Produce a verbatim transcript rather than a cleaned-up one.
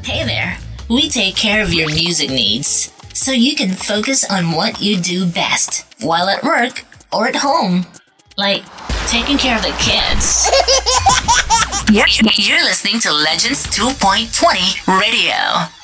Hey there, we take care of your music needs so you can focus on what you do best while at work or at home, like taking care of the kids. You're, you're listening to Legends two point twenty Radio.